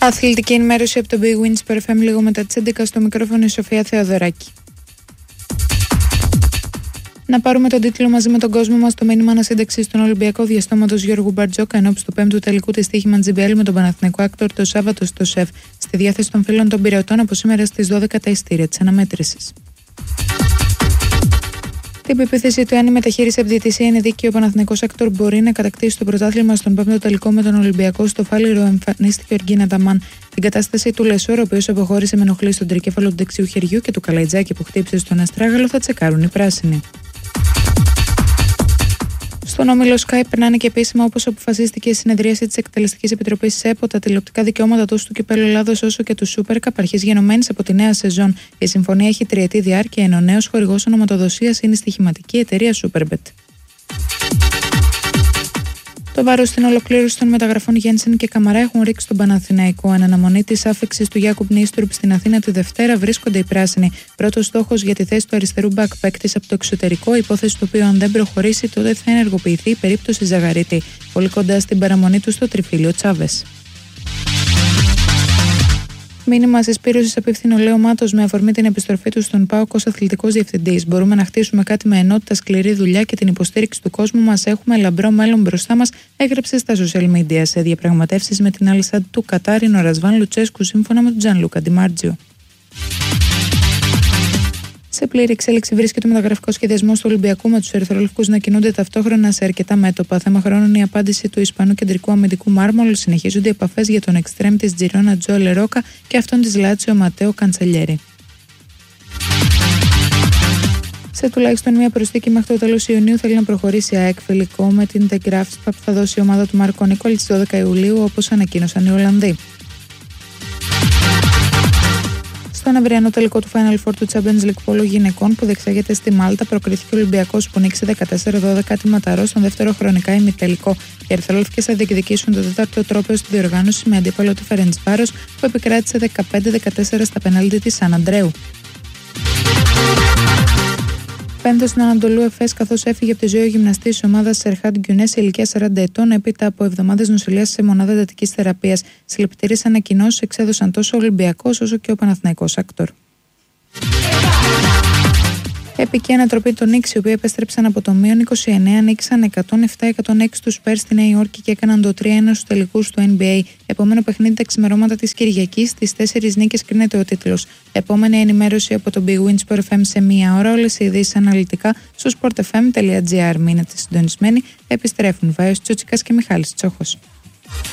Αθλητική ενημέρωση από το Big Win Sport FM λίγο μετά τις 11 στο μικρόφωνο η Σοφία Θεοδωράκη. Να πάρουμε τον τίτλο μαζί με τον κόσμο μας. Το μήνυμα ανασύνταξης στον Ολυμπιακό διαστόματος Γιώργου Μπαρτζόκα ενόψει του 5ου τελικού της Στοίχημαν Τζιμπέλ με τον Παναθηναϊκό Άκτορ το Σάββατο στο ΣΕΒ. Στη διάθεση των φίλων των πυρεωτών από σήμερα στις 12 τα ειστήρια της αναμέτρησης. Την πεποίθηση του αν η μεταχείριση από διαιτησία είναι δίκαιη, ο Παναθηναϊκός Άκτορ μπορεί να κατακτήσει το πρωτάθλημα στον 5ο τελικό με τον Ολυμπιακό. Στο φάληρο εμφανίστηκε ο Εργίνα Ταμάν. Την κατάσταση του Λεσόρ, ο οποίος αποχώρησε με ενοχλή στον τρικέφαλο του δεξιού χεριού, και του Καλαϊτζάκη που χτύπησε στον Αστράγαλο θα τσεκάρουν οι πράσινοι. Στον όμιλο Sky περνάνε και επίσημα, όπως αποφασίστηκε η συνεδρίαση της Εκτελεστικής Επιτροπής ΣΕΠΟ, τα τηλεοπτικά δικαιώματα τόσο του Κυπέλλου Ελλάδος όσο και του Super Cup αρχής γενομένης από τη νέα σεζόν. Η συμφωνία έχει τριετή διάρκεια, ενώ ο νέος χορηγός ονοματοδοσίας είναι η στοιχηματική εταιρεία Superbet. Το βάρος στην ολοκλήρωση των μεταγραφών Γένσεν και Καμαρά έχουν ρίξει τον Παναθηναϊκό. Εν αναμονή της άφιξης του Γιάκουμ Νίστρουπ στην Αθήνα τη Δευτέρα βρίσκονται οι πράσινοι. Πρώτος στόχος για τη θέση του αριστερού μπακ παίκτης από το εξωτερικό, υπόθεση του οποίου αν δεν προχωρήσει τότε θα ενεργοποιηθεί η περίπτωση Ζαγαρίτη, πολύ κοντά στην παραμονή του στο τριφύλιο Τσάβες. Μήνυμα συσπήρωσης απίφθηνε ο Λέο Μάτος με αφορμή την επιστροφή του στον ΠΑΟΚ ως αθλητικός διευθυντής. Μπορούμε να χτίσουμε κάτι με ενότητα, σκληρή δουλειά και την υποστήριξη του κόσμου μας. Έχουμε λαμπρό μέλλον μπροστά μας, έγραψε στα social media σε διαπραγματεύσεις με την Al Sadd του Κατάριν ο Ρασβάν Λουτσέσκου, σύμφωνα με τον Τζανλούκα Ντιμάρτζιο. Σε πλήρη εξέλιξη βρίσκεται ο μεταγραφικός σχεδιασμός του Ολυμπιακού, με τους ερυθρολευκούς να κινούνται ταυτόχρονα σε αρκετά μέτωπα. Θέμα χρόνων η απάντηση του Ισπανού κεντρικού αμυντικού Μάρμολ. Συνεχίζονται οι επαφές για τον εξτρέμ της Τζιρόνα Τζο Λερόκα και αυτόν της Λάτσιο Ματέο Καντσελιέρη. Σε τουλάχιστον μία προσθήκη μέχρι το τέλος Ιουνίου θέλει να προχωρήσει η ΑΕΚ, φιλικό με την The Graafschap που θα δώσει η ομάδα του Μάρκο Νίκολ στις 12 Ιουλίου, όπως ανακοίνωσαν οι Ολλανδοί. Στον αυριανό τελικό του Final Four του Champions League Polo γυναικών που διεξάγεται στη Μάλτα, προκρίθηκε ο Ολυμπιακός που νίκησε 14-12 τη Ματαρό στον δεύτερο χρονικά ημιτελικό. Οι ερυθρόλευκες θα διεκδικήσουν το τέταρτο τρόπαιο στη διοργάνωση με αντίπαλο τη Φερεντσβάρος που επικράτησε 15-14 στα πενάλτι της Σαν Αντρέου. Πέμπτος στην Ανατολού Εφές, καθώς έφυγε από τη ζωή ο γυμναστής της ομάδας Σερχάντ Γκιουνέ σε ηλικία 40 ετών έπειτα από εβδομάδες νοσηλείας σε μονάδα εντατικής θεραπείας. Συλληπιτήριες ανακοινώσεις εξέδωσαν τόσο ο Ολυμπιακός όσο και ο Παναθηναϊκός Άκτορ. Επική ανατροπή των Knicks, οι οποίοι επέστρεψαν από το μείον 29, νίκησαν 107-106 τους Spurs στη Νέα Υόρκη και έκαναν το 3-1 στους τελικούς του NBA. Επόμενο παιχνίδι τα ξημερώματα της Κυριακής, στις 4 νίκες κρίνεται ο τίτλος. Επόμενη ενημέρωση από το Big Win Sport FM σε μία ώρα. Όλες οι ειδήσεις αναλυτικά στο sportfm.gr. Μείνετε συντονισμένοι. Επιστρέφουν Βάιος Τσούτσικας και Μιχάλης Τσόχος.